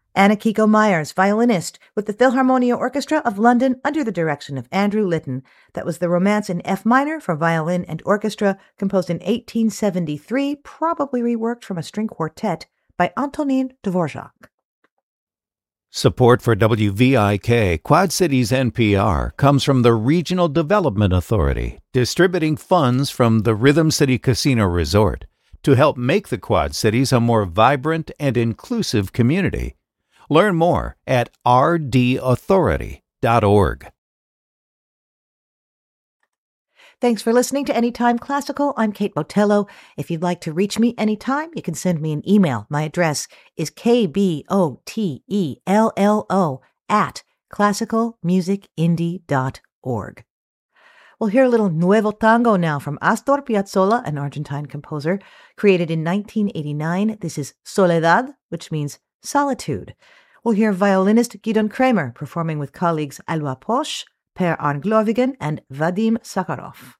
Anna Kiko Myers, violinist, with the Philharmonia Orchestra of London under the direction of Andrew Litton. That was the Romance in F minor for violin and orchestra, composed in 1873, probably reworked from a string quartet by Antonin Dvorak. Support for WVIK Quad Cities NPR comes from the Regional Development Authority, distributing funds from the Rhythm City Casino Resort to help make the Quad Cities a more vibrant and inclusive community. Learn more at rdauthority.org. Thanks for listening to Anytime Classical. I'm Kate Botello. If you'd like to reach me anytime, you can send me an email. My address is kbotello@classicalmusicindie.org. We'll hear a little Nuevo Tango now from Astor Piazzolla, an Argentine composer, created in 1989. This is Soledad, which means solitude. We'll hear violinist Gidon Kremer performing with colleagues Alua Posch, Per Arnglovigen, and Vadim Sakharov.